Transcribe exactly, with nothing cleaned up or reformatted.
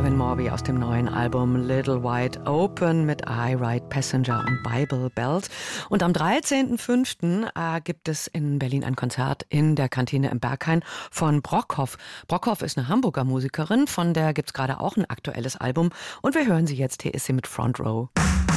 Gavin Morby aus dem neuen Album Little Wide Open mit I Ride Passenger und Bible Belt. Und am dreizehnten fünften äh, gibt es in Berlin ein Konzert in der Kantine im Berghain von Brockhoff. Brockhoff ist eine Hamburger Musikerin, von der gibt es gerade auch ein aktuelles Album. Und wir hören sie jetzt, hier ist sie mit Front Row.